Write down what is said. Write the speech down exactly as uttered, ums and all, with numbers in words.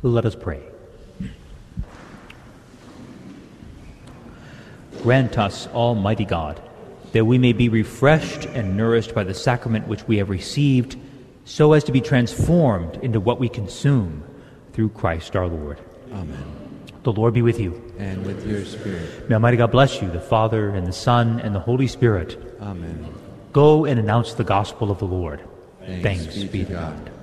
Let us pray. Grant us, Almighty God, that we may be refreshed and nourished by the sacrament which we have received, so as to be transformed into what we consume through Christ our Lord. Amen. The Lord be with you. And with your spirit. May Almighty God bless you, the Father, and the Son, and the Holy Spirit. Amen. Go and announce the gospel of the Lord. Thanks, Thanks be, be to God. God.